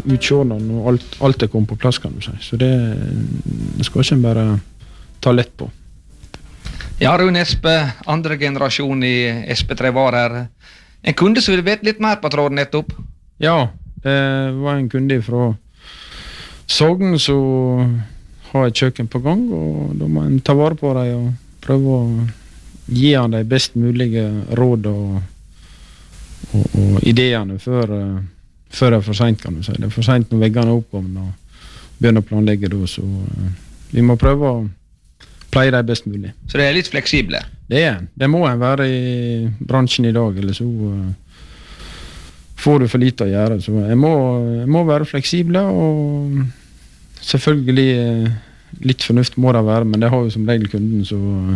utsjående og alt kom på plass, kan du si. Så det skal ikke en bare ta lett på. Ja, Rune Espe, andre generasjon i SP3 var her. En kunde som ville vite litt mer på tråden nettopp? Ja, det var en kunde fra Sogn som har et kjøkken på gang, og da må en ta vare på dem og prøve å gi han de best mulige råd og ideene før det er for sent, kan du si. Det er for sent når veggene er oppkomne og begynner å planlegge da, så vi må prøve å pleie de best mulig. Så det er litt fleksible? Det må en være i bransjen i dag, eller så får du for lite å gjøre. Så jeg må være fleksible, og selvfølgelig litt fornuft må det være, men det har jo som regel kunden,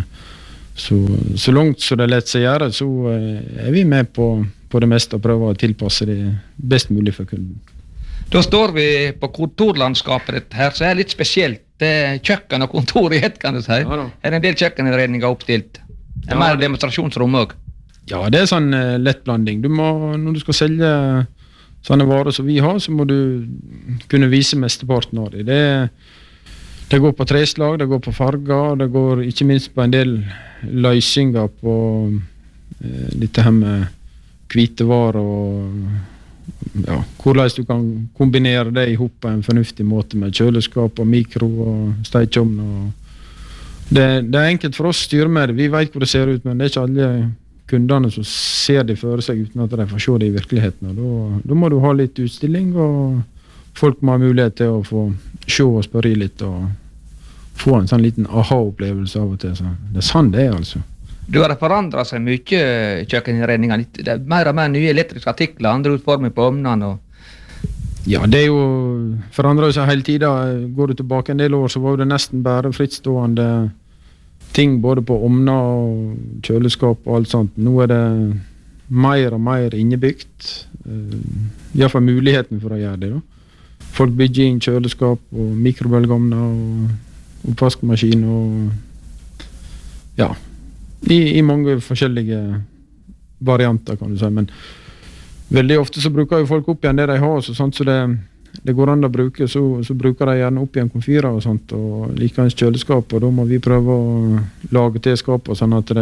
så langt så det lett seg gjøre, så er vi med på det meste og prøver å tilpasse det best mulig for kunden. Da står vi på kontorlandskapet ditt her, så er det litt spesielt. Det er kjøkken og kontor i ett, kan du si. Ja, er det en del kjøkkeninnredninger oppstilt? Det er mer demonstrasjonsrom også? Ja, det er sånn lettblanding. Når du skal selge sånne varer som vi har, så må du kunne vise mesteparten av det. Det går på treslag, det går på farger, det går ikke minst på en del løsninger på dette her med hvitevarer og hvordan du kan kombinere det i hop på en fornuftig måte med kjøleskap og mikro og stekeovn. Det er enkelt for oss å styre med det. Vi vet hvor det ser ut, men det er ikke alle kundene som ser det for seg uten at de får se det i virkeligheten. Da må du ha litt utstilling, og folk må ha mulighet til å få se og spørre litt og få en sånn liten aha-opplevelse av og til. Så det er sånn det er, altså. Du har forandret seg mye, kjøkkeninnredninger. Det er mer og mer nye elektriske artikler, andre utformer på ovnene. Ja, det er jo forandret seg hele tiden. Går du tilbake en del år, så var det nesten bare frittstående ting, både på ovner og kjøleskap og alt sånt. Nå er det mer og mer innebyggt. I hvert fall muligheten for å gjøre det. Da. Folk bygger inn kjøleskap og mikrobølgeovner og oppvaskmaskin og ja, i mange forskjellige varianter, kan du si, men veldig ofte så bruker jo folk opp igjen det de har, så det går an å bruke, så bruker de gjerne opp igjen komfyrer og sånt, og likeens kjøleskap, og da må vi prøve å lage til skapet, sånn at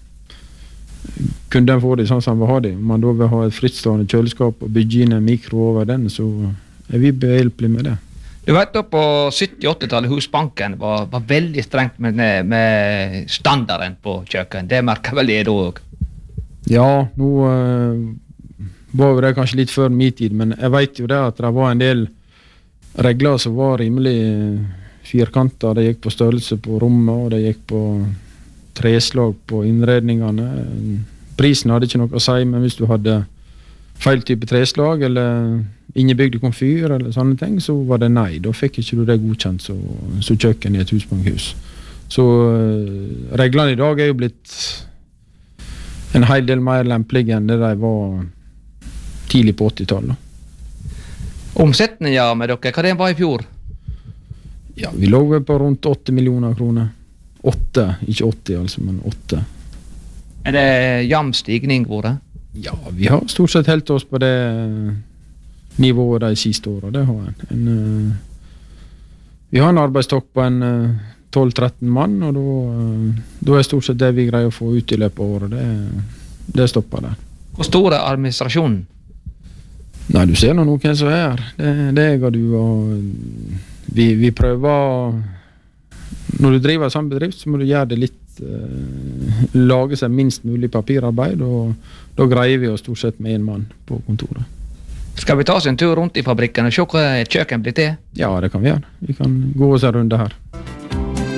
kunden får det sånn som vi har det. Om man da vil ha et frittstående kjøleskap og bygge inn en mikro over den, så er vi behjelpelige med det. Du vet da på 70-80-tallet Husbanken var veldig strengt med standarden på kjøkken. Det merker vel det da også? Ja, nå var det kanskje litt før min tid, men jeg vet jo det at det var en del regler som var rimelig firkanter. Det gikk på størrelse på rommet, og det gikk på treslag på innredningene. Prisen hadde ikke noe å si, men hvis du hadde feil type treslag eller innebygd komfyr eller sånne ting, så var det nei. Da fikk ikke du det godkjent så kjøkken i et husbankhus. Så reglene i dag er jo blitt en hel del mer lempelige enn det de var tidlig på 80-tallet. Omsetningen med dere, hva det var i fjor? Ja, vi lå på rundt 8 millioner kroner. 8, ikke 80 altså, men 8. Er det jevn stigning hvor det? Ja, vi har stort sett helt oss på det nivået de siste årene, det har en. Vi har en arbeidstokk på en 12-13 mann, og da er stort sett det vi greier å få ut i løpet av året, det stopper der. Hvor stor er administrasjonen? Nei, du ser noen som er her. Det er du, og vi prøver, når du driver en sånn bedrift, så må du gjøre det litt, lage seg minst mulig papirarbeid, og da greier vi oss stort sett med en mann på kontoret. Skal vi ta oss en tur rundt i fabrikken og se hva et kjøkken blir til? Ja, det kan vi gjøre. Vi kan gå oss en runde her.